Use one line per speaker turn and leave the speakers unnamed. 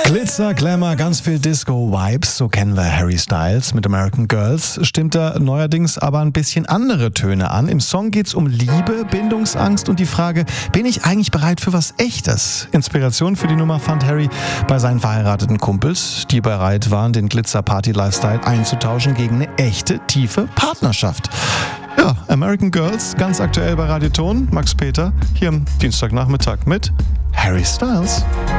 Glitzer, Glamour, ganz viel Disco-Vibes, so kennen wir Harry Styles mit American Girls. Stimmt er neuerdings aber ein bisschen andere Töne an. Im Song geht's um Liebe, Bindungsangst und die Frage, bin ich eigentlich bereit für was Echtes? Inspiration für die Nummer fand Harry bei seinen verheirateten Kumpels, die bereit waren, den Glitzer-Party-Lifestyle einzutauschen gegen eine echte, tiefe Partnerschaft. Ja, American Girls, ganz aktuell bei Radio Ton. Max Peter, hier am Dienstagnachmittag mit Harry Styles.